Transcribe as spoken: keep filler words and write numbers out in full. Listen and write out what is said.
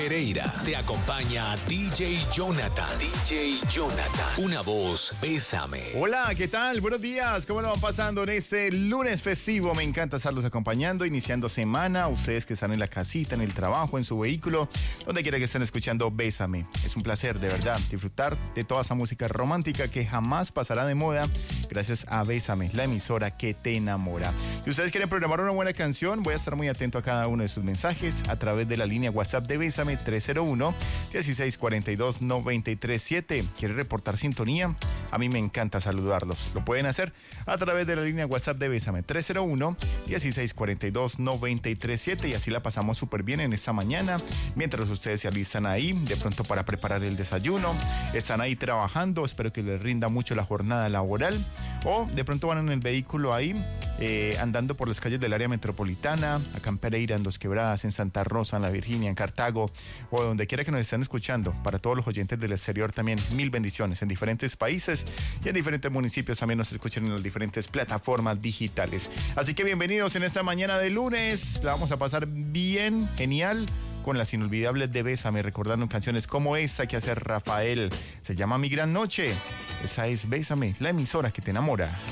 Pereira te acompaña D J Jonathan. D J Jonathan. Una voz, bésame. Hola, ¿qué tal? Buenos días. ¿Cómo lo van pasando en este lunes festivo? Me encanta estarlos acompañando, iniciando semana. Ustedes que están en la casita, en el trabajo, en su vehículo, donde quiera que estén escuchando Bésame. Es un placer, de verdad, disfrutar de toda esa música romántica que jamás pasará de moda gracias a Bésame, la emisora que te enamora. Si ustedes quieren programar una buena canción, voy a estar muy atento a cada uno de sus mensajes a través de la línea WhatsApp de Bésame tres cero uno, dieciséis cuarenta y dos, noventa y tres siete. ¿Quiere reportar sintonía? A mí me encanta saludarlos. Lo pueden hacer a través de la línea WhatsApp de Bésame tres cero uno, dieciséis cuarenta y dos, noventa y tres siete, y así la pasamos súper bien en esta mañana mientras ustedes se alistan ahí de pronto para preparar el desayuno, están ahí trabajando, espero que les rinda mucho la jornada laboral, o de pronto van en el vehículo ahí eh, andando por las calles del área metropolitana, acá en Pereira, en Dos Quebradas, en Santa Rosa, en La Virginia, en Cartago, o donde quiera que nos estén escuchando. Para todos los oyentes del exterior también, mil bendiciones en diferentes países y en diferentes municipios también nos escuchan en las diferentes plataformas digitales. Así que bienvenidos en esta mañana de lunes, la vamos a pasar bien, genial, con las inolvidables de Bésame, recordando canciones como esta que hace Rafael, se llama Mi Gran Noche. Esa es Bésame, la emisora que te enamora.